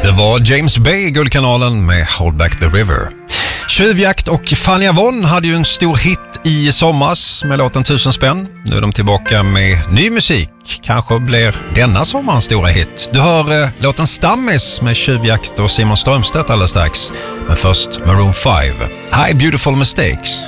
Det var James Bay i Guldkanalen med Hold Back the River. Tjuvjakt och Fania Von hade ju en stor hit i somras med låten 1000 spänn. Nu är de tillbaka med ny musik. Kanske blir denna sommarens stora hit. Du hör låten Stammis med Tjuvjakt och Simon Strömstedt alldeles strax. Men först Maroon 5. Hi Beautiful Mistakes.